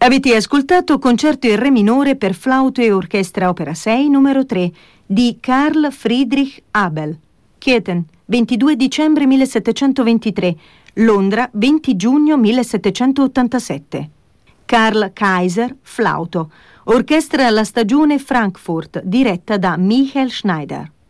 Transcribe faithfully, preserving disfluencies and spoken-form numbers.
Avete ascoltato Concerto in Re minore per flauto e orchestra opera sei numero tre di Carl Friedrich Abel, Köthen, ventidue dicembre millesettecentoventitré, Londra, venti giugno millesettecentottantasette. Carl Kaiser, flauto, orchestra La Stagione Frankfurt, diretta da Michael Schneider.